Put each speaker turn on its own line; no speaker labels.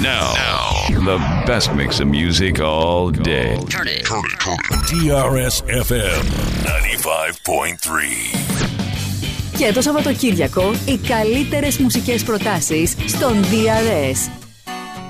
Now, the best mix of music all day.
Turn it.
DRS FM 95.3.
Και το Σαββατοκύριακο οι καλύτερες μουσικές προτάσεις στον DRS.